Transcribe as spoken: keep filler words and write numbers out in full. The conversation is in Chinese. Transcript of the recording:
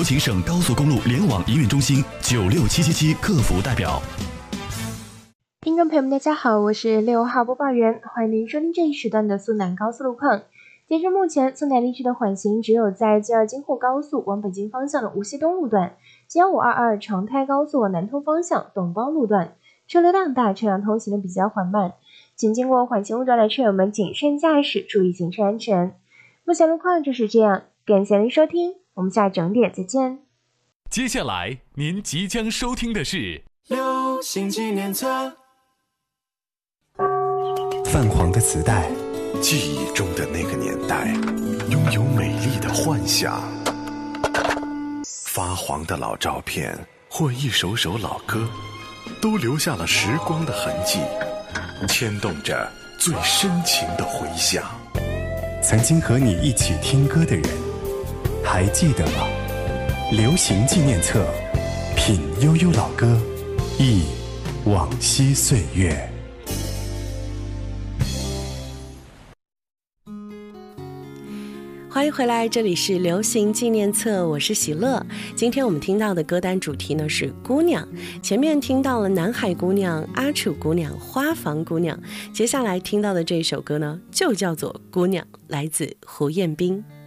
有请省高速公路联网营运中心九六七七七客服代表。 听众朋友们大家好，我是六号播报员，欢迎您收听这一时段的苏南高速路况。截至目前，苏南地区的缓行只有在 G 二 京沪高速往北京方向的无锡东路段， G 一五二二 长泰高速往南通方向董包路段，车流量大，车辆通行的比较缓慢，请经过缓行路段的车友们谨慎驾驶，注意行车安全。目前路况就是这样，感谢您收听，我们下整点再见。 接下来您即将收听的是流行纪念册。 泛黄的磁带， 记忆中的那个年代，拥有美丽的幻想。发黄的老照片或一首首老歌，都留下了时光的痕迹，牵动着最深情的回响。 曾经和你一起听歌的人，还记得吗？流行纪念册，品悠悠老歌，忆往昔岁月。 欢迎回来，这里是流行纪念册，我是喜乐。今天我们听到的歌单主题呢是姑娘，前面听到了南海姑娘、阿楚姑娘、花房姑娘，接下来听到的这首歌呢就叫做姑娘，来自胡彦斌。